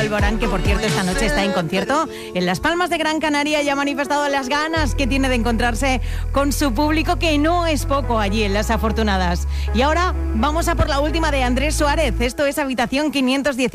Alborán, que por cierto esta noche está en concierto en Las Palmas de Gran Canaria, y ha manifestado las ganas que tiene de encontrarse con su público, que no es poco allí en Las Afortunadas. Y ahora vamos a por la última de Andrés Suárez. Esto es Habitación 510.